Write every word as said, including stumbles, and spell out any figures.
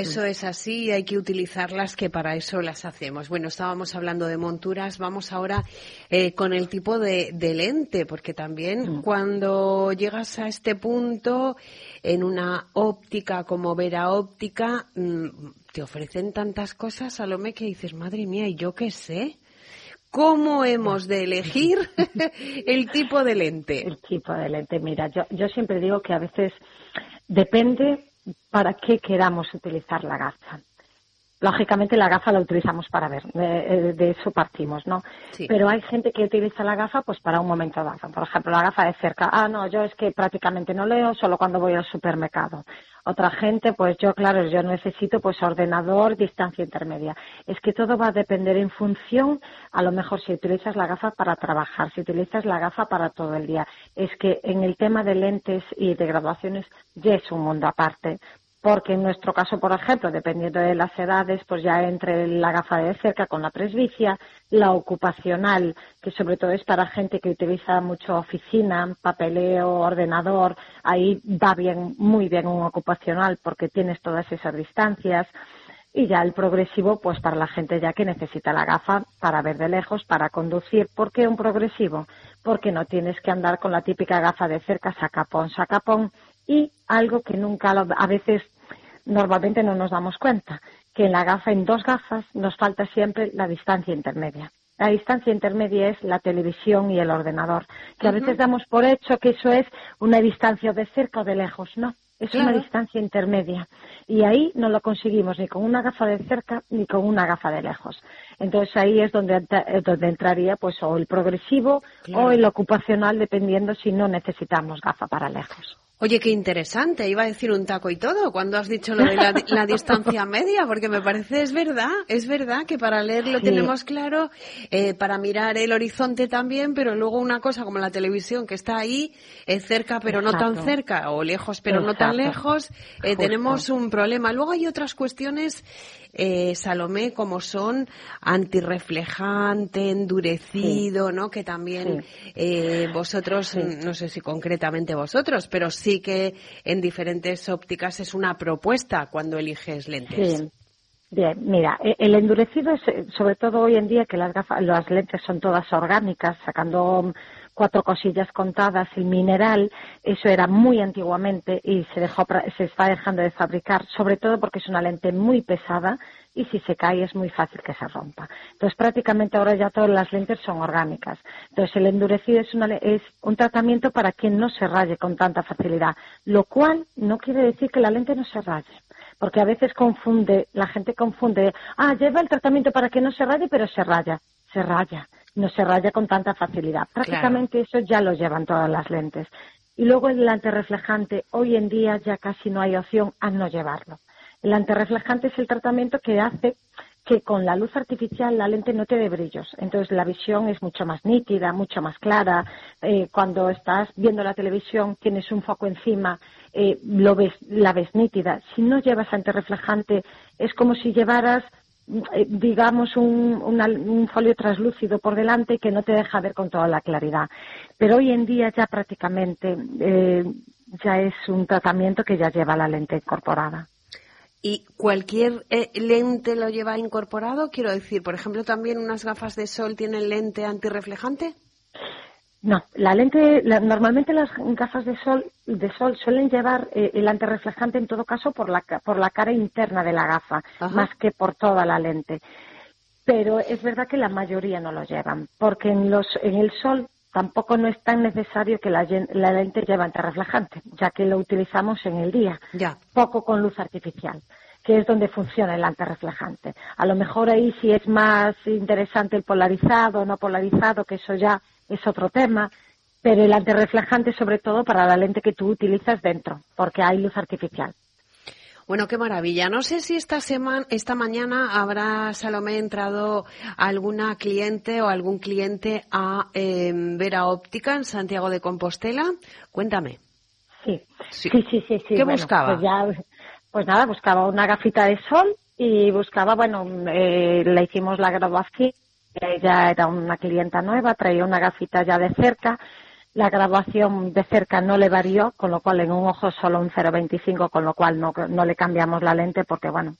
Eso es así y hay que utilizarlas, que para eso las hacemos. Bueno, estábamos hablando de monturas, vamos ahora eh, con el tipo de, de lente, porque también mm. cuando llegas a este punto, en una óptica como Vera Óptica, mmm, te ofrecen tantas cosas, Salomé, que dices, madre mía, ¿y yo qué sé? ¿Cómo hemos de elegir el tipo de lente? El tipo de lente, mira, yo, yo siempre digo que a veces depende para qué queramos utilizar la gafa. Lógicamente la gafa la utilizamos para ver, de, de eso partimos, ¿no? Sí. Pero hay gente que utiliza la gafa pues para un momento dado. Por ejemplo, la gafa de cerca. Ah, no, yo es que prácticamente no leo, solo cuando voy al supermercado. Otra gente, pues yo, claro, yo necesito pues ordenador, distancia intermedia. Es que todo va a depender en función, a lo mejor si utilizas la gafa para trabajar, si utilizas la gafa para todo el día. Es que en el tema de lentes y de graduaciones ya es un mundo aparte. Porque en nuestro caso, por ejemplo, dependiendo de las edades, pues ya entre la gafa de cerca con la presbicia, la ocupacional, que sobre todo es para gente que utiliza mucho oficina, papeleo, ordenador, ahí va bien, muy bien un ocupacional porque tienes todas esas distancias. Y ya el progresivo, pues para la gente ya que necesita la gafa para ver de lejos, para conducir. ¿Por qué un progresivo? Porque no tienes que andar con la típica gafa de cerca, sacapón, sacapón. Y algo que nunca, a veces, normalmente no nos damos cuenta, que en la gafa, en dos gafas, nos falta siempre la distancia intermedia. La distancia intermedia es la televisión y el ordenador, que a veces damos por hecho que eso es una distancia de cerca o de lejos. No, es claro. Una distancia intermedia. Y ahí no lo conseguimos ni con una gafa de cerca ni con una gafa de lejos. Entonces ahí es donde, donde entraría pues o el progresivo claro. o el ocupacional, dependiendo si no necesitamos gafa para lejos. Oye, qué interesante, iba a decir un taco y todo cuando has dicho lo de la, la distancia media, porque me parece, es verdad, es verdad que para leer lo sí. tenemos claro, eh, para mirar el horizonte también, pero luego una cosa como la televisión que está ahí, eh, cerca pero Exacto. no tan cerca, o lejos pero Exacto. no tan lejos, eh, tenemos un problema. Luego hay otras cuestiones, eh, Salomé, como son antirreflejante, endurecido, sí. ¿no? Que también sí. eh, vosotros, sí. no sé si concretamente vosotros, pero sí que en diferentes ópticas es una propuesta cuando eliges lentes. Sí. Bien, mira, el endurecido es, sobre todo hoy en día que las gafas, las lentes son todas orgánicas, sacando cuatro cosillas contadas, el mineral, eso era muy antiguamente y se dejó, se está dejando de fabricar, sobre todo porque es una lente muy pesada y si se cae es muy fácil que se rompa. Entonces prácticamente ahora ya todas las lentes son orgánicas. Entonces el endurecido es, una, es un tratamiento para que no se raye con tanta facilidad, lo cual no quiere decir que la lente no se raye. Porque a veces confunde, la gente confunde, ah, lleva el tratamiento para que no se raye, pero se raya, se raya, no se raya con tanta facilidad. Prácticamente claro. Eso ya lo llevan todas las lentes. Y luego el antirreflejante, hoy en día ya casi no hay opción a no llevarlo. El antirreflejante es el tratamiento que hace que con la luz artificial la lente no te dé brillos. Entonces la visión es mucho más nítida, mucho más clara. Eh, cuando estás viendo la televisión, tienes un foco encima, eh, lo ves, la ves nítida. Si no llevas antirreflejante, es como si llevaras, eh, digamos, un, una, un folio translúcido por delante que no te deja ver con toda la claridad. Pero hoy en día ya prácticamente eh, ya es un tratamiento que ya lleva la lente incorporada. ¿Y cualquier eh, lente lo lleva incorporado? Quiero decir, por ejemplo, ¿también unas gafas de sol tienen lente antirreflejante? No, la lente, la, normalmente las gafas de sol, de sol suelen llevar eh, el antirreflejante en todo caso por la, por la cara interna de la gafa, Ajá. más que por toda la lente. Pero es verdad que la mayoría no lo llevan, porque en, los, en el sol tampoco no es tan necesario que la, la lente lleve antirreflejante, ya que lo utilizamos en el día, ya. poco con luz artificial, que es donde funciona el antirreflejante. A lo mejor ahí sí es más interesante el polarizado o no polarizado, que eso ya es otro tema, pero el antirreflejante sobre todo para la lente que tú utilizas dentro, porque hay luz artificial. Bueno, qué maravilla. No sé si esta semana, esta mañana habrá, Salomé, entrado alguna cliente o algún cliente a eh, Vera Óptica en Santiago de Compostela. Cuéntame. Sí, sí, sí, sí. sí, sí. ¿Qué bueno, buscaba? Pues, ya, pues nada, buscaba una gafita de sol y buscaba, bueno, eh, le hicimos la graduación. Ella era una clienta nueva, traía una gafita ya de cerca. la graduación de cerca no le varió, con lo cual en un ojo solo un cero coma veinticinco, con lo cual no, no le cambiamos la lente porque, bueno,